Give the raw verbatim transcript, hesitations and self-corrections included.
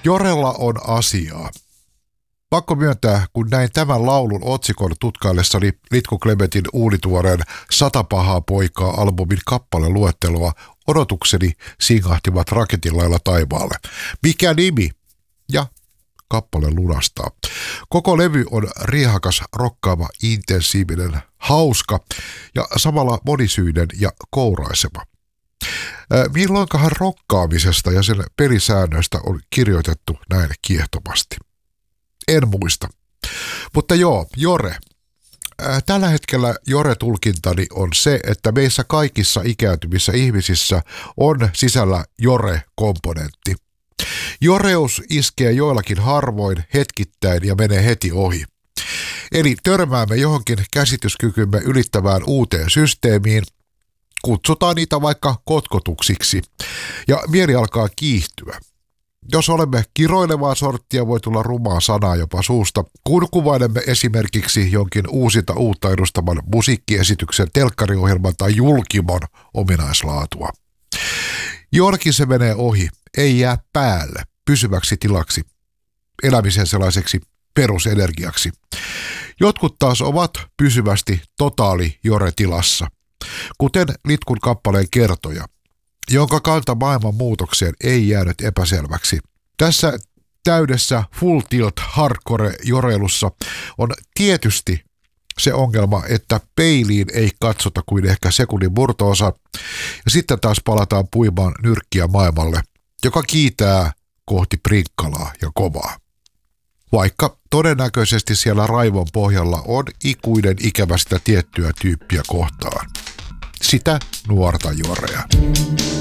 Jorella on asiaa. Pakko myöntää, kun näin tämän laulun otsikon tutkaillessani Litku Klementin uunituoreen Sata pahaa poikaa -albumin kappaleluettelua, odotukseni singahtivat raketin lailla taivaalle. Mikä nimi? Ja kappale lunastaa. Koko levy on riehakas, rokkaava, intensiivinen, hauska ja samalla monisyinen ja kouraiseva. Milloinkahan rokkaamisesta ja sen pelisäännöistä on kirjoitettu näin kiehtomasti? En muista. Mutta joo, Jore. Tällä hetkellä Jore-tulkintani on se, että meissä kaikissa ikääntyvissä ihmisissä on sisällä Jore-komponentti. Joreus iskee joillakin harvoin, hetkittäin ja menee heti ohi. Eli törmäämme johonkin käsityskykymme ylittävään uuteen systeemiin, kutsutaan niitä vaikka kotkotuksiksi, ja mieli alkaa kiihtyä. Jos olemme kiroilevaa sorttia, voi tulla rumaa sanaa jopa suusta, kun kuvailemme esimerkiksi jonkin uusinta uutta edustaman musiikkiesityksen, telkkariohjelman tai julkimon ominaislaatua. Jollakin se menee ohi, ei jää päälle, pysyväksi tilaksi, elämisen sellaiseksi perusenergiaksi. Jotkut taas ovat pysyvästi totaali Jore-tilassa, kuten Litkun kappaleen kertoja, jonka kanta maailman muutokseen ei jäänyt epäselväksi. Tässä täydessä full tilt hardcore joreilussa on tietysti se ongelma, että peiliin ei katsota kuin ehkä sekunnin murto-osa, ja sitten taas palataan puimaan nyrkkiä maailmalle, joka kiitää kohti prinkkalaa ja kovaa. Vaikka todennäköisesti siellä raivon pohjalla on ikuinen ikävä sitä tiettyä tyyppiä kohtaan. Sitä nuorta Jorea.